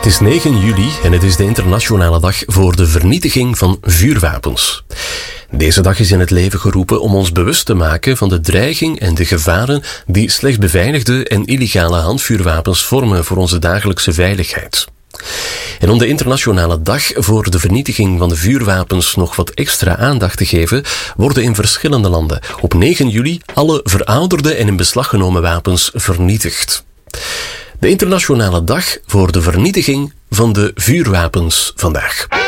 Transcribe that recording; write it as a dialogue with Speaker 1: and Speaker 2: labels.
Speaker 1: is 9 juli en het is de internationale dag voor de vernietiging van vuurwapens. Deze dag is in het leven geroepen om ons bewust te maken van de dreiging en de gevaren die slecht beveiligde en illegale handvuurwapens vormen voor onze dagelijkse veiligheid. En om de internationale dag voor de vernietiging van de vuurwapens nog wat extra aandacht te geven, worden in verschillende landen op 9 juli alle verouderde en in beslag genomen wapens vernietigd. De internationale dag voor de vernietiging van de vuurwapens vandaag.